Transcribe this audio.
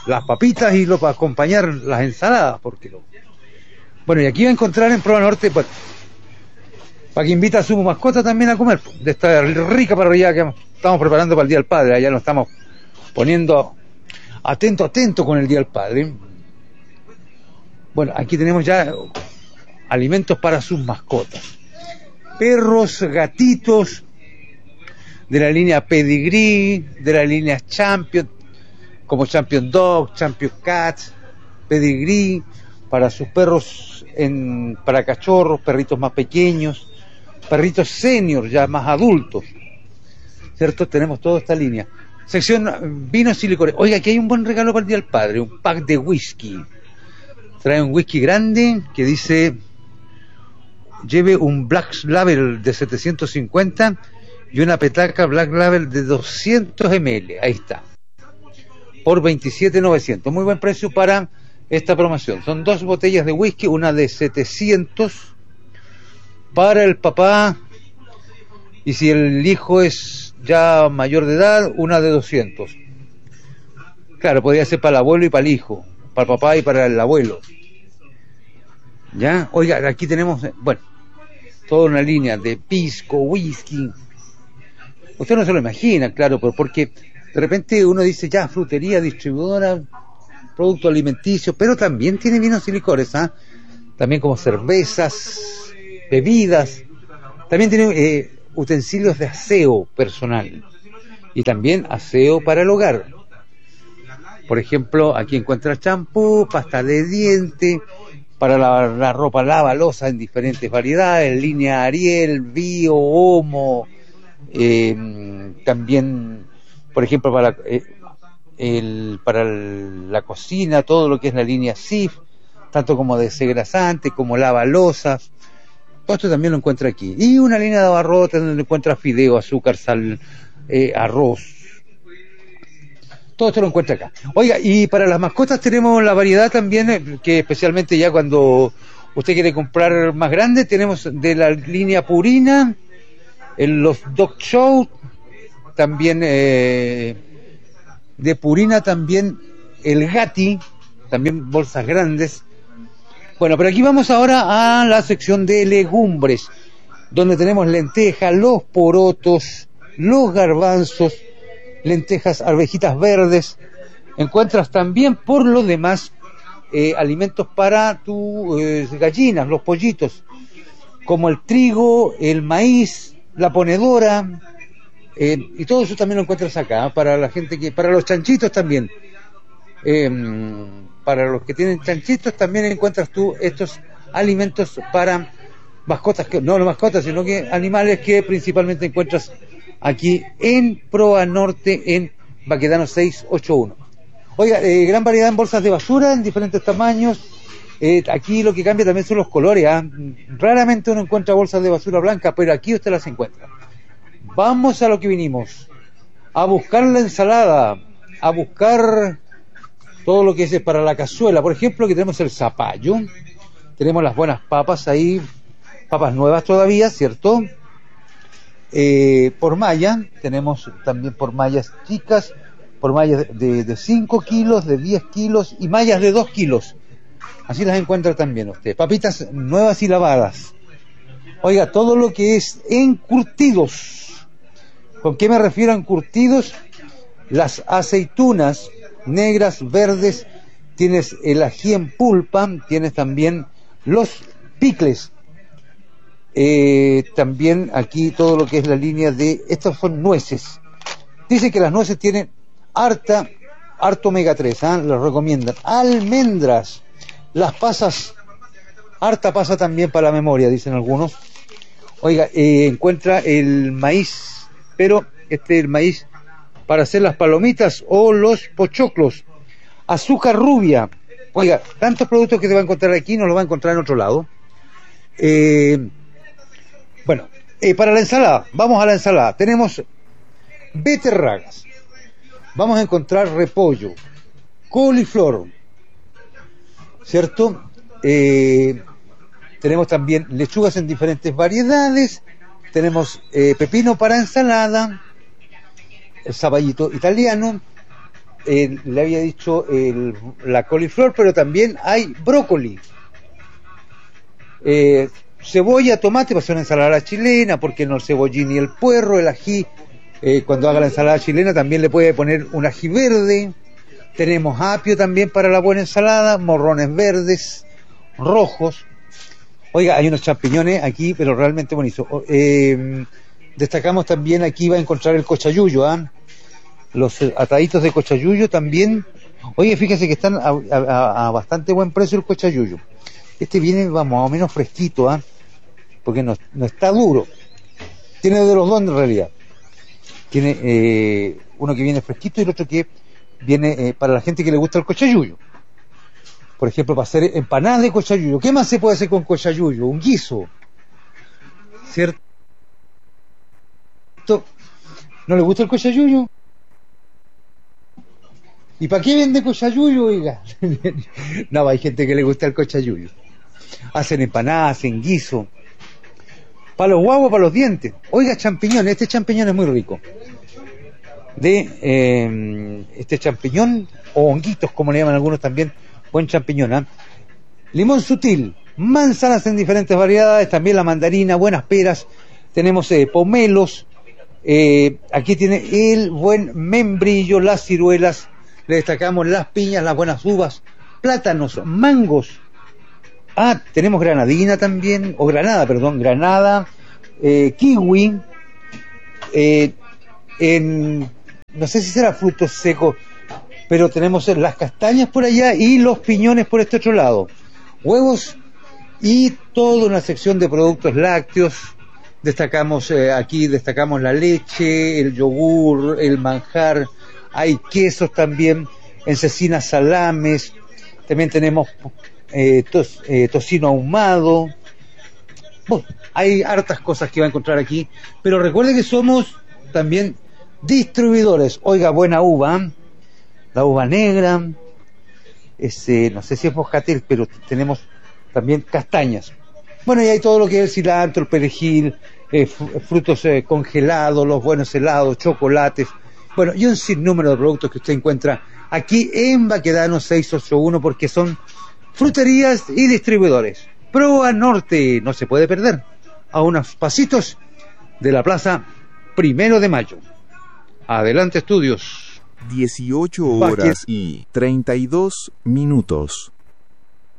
las papitas y lo para acompañar las ensaladas, porque no. Bueno, y aquí va a encontrar en Proa Norte, pues, para que invita a su mascota también a comer, de esta rica parrilla que estamos preparando para el Día del Padre. Allá nos estamos poniendo atento con el Día del Padre. Bueno, aquí tenemos ya alimentos para sus mascotas. Perros, gatitos, de la línea Pedigree, de la línea Champion, como Champion Dog, Champion Cat, Pedigree, para sus perros, para cachorros, perritos más pequeños, perritos senior, ya más adultos, ¿cierto? Tenemos toda esta línea. Sección vinos y licores. Oiga, aquí hay un buen regalo para el Día del Padre, un pack de whisky. Trae un whisky grande que dice, lleve un Black Label de 750 y una petaca Black Label de 200 ml. Ahí está. Por 27.900. Muy buen precio para esta promoción. Son 2 botellas de whisky, una de 700 para el papá, y si el hijo es ya mayor de edad, una de 200. Claro, podría ser para el abuelo y para el hijo, para el papá y para el abuelo. ¿Ya? Oiga, aquí tenemos, bueno, toda una línea de pisco, whisky. Usted no se lo imagina, claro, porque de repente uno dice, ya, frutería, distribuidora, producto alimenticio, pero también tiene vinos y licores, ¿ah? También como cervezas, bebidas, también tiene utensilios de aseo personal y también aseo para el hogar. Por ejemplo, aquí encuentra champú, pasta de diente, para la ropa lavalosa en diferentes variedades, línea Ariel, Bio, Omo, también, por ejemplo, para la cocina, todo lo que es la línea Sif, tanto como desengrasante, como lavalosas. Todo esto también lo encuentra aquí. Y una línea de abarrotes donde encuentra fideo, azúcar, sal, arroz. Todo esto lo encuentra acá. Oiga, y para las mascotas tenemos la variedad también, que especialmente ya cuando usted quiere comprar más grande, tenemos de la línea Purina, los Dog Show, también de Purina también el Gatti, también bolsas grandes. Bueno, pero aquí vamos ahora a la sección de legumbres, donde tenemos lentejas, los porotos, los garbanzos, lentejas, arvejitas verdes. Encuentras también, por lo demás, alimentos para tus gallinas, los pollitos, como el trigo, el maíz, la ponedora, y todo eso también lo encuentras acá, para la gente para los chanchitos también. Para los que tienen chanchitos también encuentras tú estos alimentos para mascotas, no mascotas, sino que animales que principalmente encuentras aquí en Proa Norte, en Baquedano 681. Oiga, gran variedad en bolsas de basura en diferentes tamaños. Aquí lo que cambia también son los colores, ¿ah? Raramente uno encuentra bolsas de basura blancas, pero aquí usted las encuentra. Vamos a lo que vinimos, a buscar la ensalada, a buscar todo lo que es para la cazuela. Por ejemplo, aquí tenemos el zapallo, tenemos las buenas papas ahí, papas nuevas todavía, ¿cierto? Por malla, tenemos también por mallas chicas, por mallas de 5 kilos, de 10 kilos y mallas de 2 kilos. Así las encuentra también usted. Papitas nuevas y lavadas. Oiga, todo lo que es encurtidos. ¿Con qué me refiero a encurtidos? Las aceitunas negras, verdes, tienes el ají en pulpa, tienes también los picles. También aquí todo lo que es la línea de... Estas son nueces. Dicen que las nueces tienen harto omega 3, ¿eh? Los recomiendan. Almendras, las pasas, harta pasa también para la memoria, dicen algunos. Oiga, encuentra el maíz, pero el maíz para hacer las palomitas o los pochoclos. Azúcar rubia. Oiga, tantos productos que te va a encontrar aquí no los va a encontrar en otro lado. Bueno, para la ensalada, vamos a la ensalada. Tenemos beterragas, vamos a encontrar repollo, coliflor, ¿cierto? Tenemos también lechugas en diferentes variedades, tenemos pepino para ensalada, el zapallito italiano, le había dicho la coliflor, pero también hay brócoli, cebolla, tomate para hacer una ensalada chilena, porque no el cebollín y el puerro, el ají. Cuando haga la ensalada chilena también le puede poner un ají verde. Tenemos apio también para la buena ensalada, morrones verdes, rojos. Oiga, hay unos champiñones aquí, pero realmente buenísimos. Destacamos también, aquí va a encontrar el cochayuyo, los ataditos de cochayuyo también. Oye, fíjese que están a bastante buen precio el cochayuyo. Este viene, vamos, más o menos fresquito, porque no está duro. Tiene de los dos en realidad. Tiene uno que viene fresquito y el otro que viene para la gente que le gusta el cochayuyo. Por ejemplo, para hacer empanadas de cochayuyo. ¿Qué más se puede hacer con cochayuyo? Un guiso, ¿cierto? ¿No le gusta el cochayuyo? ¿Y para qué vende cochayuyo, oiga? No, hay gente que le gusta el cochayuyo. Hacen empanadas, hacen guiso. Para los guagos, para los dientes. Oiga, champiñón, este champiñón es muy rico. Este champiñón, o honguitos, como le llaman algunos también, buen champiñón, limón sutil, manzanas en diferentes variedades, también la mandarina, buenas peras, tenemos pomelos, aquí tiene el buen membrillo, las ciruelas, le destacamos las piñas, las buenas uvas, plátanos, mangos. Tenemos granadina también, o granada, perdón, granada, kiwi, no sé si será frutos secos, pero tenemos las castañas por allá y los piñones por este otro lado. Huevos y toda una sección de productos lácteos. Destacamos destacamos la leche, el yogur, el manjar, hay quesos también, en cecinas salames, también tenemos tocino ahumado. Hay hartas cosas que va a encontrar aquí, pero recuerde que somos también distribuidores. Oiga, buena uva, la uva negra, no sé si es moscatel, pero tenemos también castañas. Bueno, y hay todo lo que es el cilantro, el perejil, frutos congelados, los buenos helados, chocolates, bueno, y un sinnúmero de productos que usted encuentra aquí en Baquedano 681, porque son fruterías y distribuidores. Proa Norte, no se puede perder, a unos pasitos de la Plaza 1 de Mayo. Adelante, estudios. 18 horas y 32 minutos.